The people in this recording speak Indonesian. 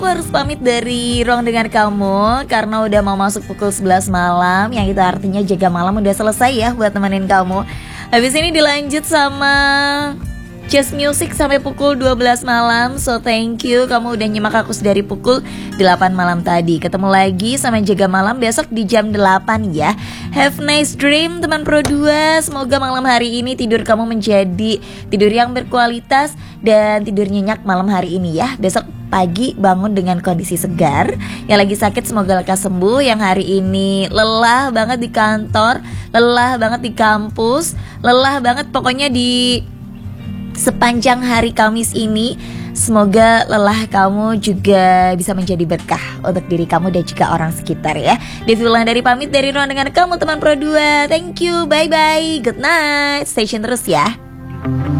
Aku harus pamit dari ruang dengar kamu karena udah mau masuk pukul 11 malam. Yang itu artinya jaga malam udah selesai ya buat temenin kamu. Habis ini dilanjut sama Just Music sampai pukul 12 malam. So thank you, kamu udah nyimak aku dari pukul 8 malam tadi. Ketemu lagi sama Jaga Malam besok di jam 8 ya. Have nice dream teman Pro 2. Semoga malam hari ini tidur kamu menjadi tidur yang berkualitas dan tidur nyenyak malam hari ini ya. Besok pagi bangun dengan kondisi segar. Yang lagi sakit semoga lekas sembuh. Yang hari ini lelah banget di kantor, lelah banget di kampus, lelah banget pokoknya di sepanjang hari Kamis ini. Semoga lelah kamu juga bisa menjadi berkah untuk diri kamu dan juga orang sekitar ya. Devi Wulandari pamit dari ruang dengan kamu teman Pro 2. Thank you, bye bye, good night. Stay tune terus ya.